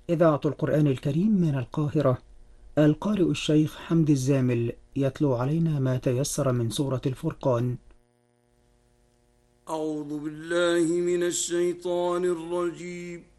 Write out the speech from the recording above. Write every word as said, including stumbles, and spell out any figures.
إذاعة القرآن الكريم من القاهرة. القارئ الشيخ حمد الزامل يتلو علينا ما تيسر من سورة الفرقان. أعوذ بالله من الشيطان الرجيم.